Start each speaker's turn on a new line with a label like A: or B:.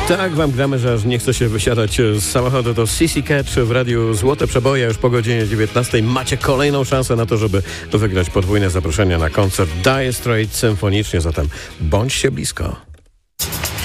A: Tak wam gramy, że aż nie chce się wysiadać z samochodu. To CC Catch w radiu Złote Przeboje. Już po godzinie 19 macie kolejną szansę na to, żeby wygrać podwójne zaproszenie na koncert Dire Straits symfonicznie. Zatem bądźcie blisko.